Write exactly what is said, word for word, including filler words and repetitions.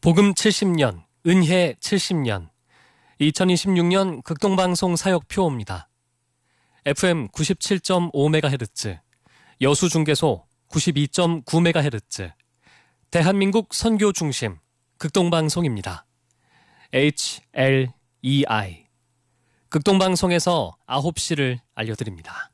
복음 칠십 년, 은혜 칠십 년, 이천이십육 년 극동방송 사역표입니다. 에프엠 구십칠 점 오 메가헤르츠, 여수중계소 구십이 점 구 메가헤르츠, 대한민국 선교중심 극동방송입니다. 에이치 엘 이 아이, 극동방송에서 아홉 시를 알려드립니다.